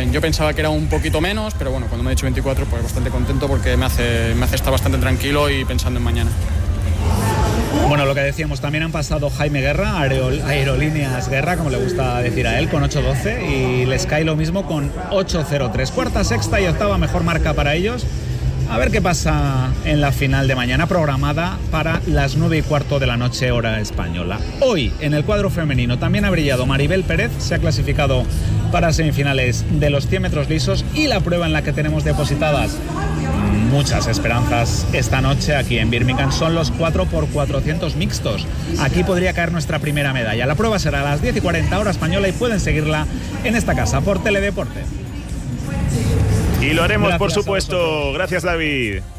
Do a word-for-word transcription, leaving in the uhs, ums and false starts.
Eh, yo pensaba que era un poquito menos, pero bueno, cuando me ha dicho veinticuatro, pues bastante contento porque me hace, me hace estar bastante tranquilo y pensando en mañana. Bueno, lo que decíamos, también han pasado Jaime Guerra, Aerol, Aerolíneas Guerra, como le gusta decir a él, con ocho doce, y les cae lo mismo con ocho cero tres. Cuarta, sexta y octava mejor marca para ellos. A ver qué pasa en la final de mañana, programada para las nueve y cuarto de la noche, hora española. Hoy, en el cuadro femenino, también ha brillado Maribel Pérez, se ha clasificado para semifinales de los cien metros lisos, y la prueba en la que tenemos depositadas muchas esperanzas esta noche aquí en Birmingham son los cuatro por cuatrocientos mixtos. Aquí podría caer nuestra primera medalla. La prueba será a las diez y cuarenta hora española y pueden seguirla en esta casa por Teledeporte. Y lo haremos, gracias, por supuesto. Gracias, David.